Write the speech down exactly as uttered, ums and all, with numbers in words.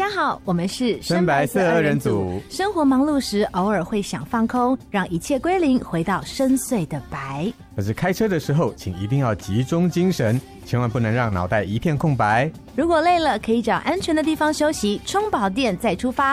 家好，我们是深白色二人组。 生活忙碌时，偶尔会想放空，让一切归零，回到深邃的白。 可是开车的时候，请一定要集中精神，千万不能让脑袋一片空白。 如果累了，可以找安全的地方休息，充饱电再出发。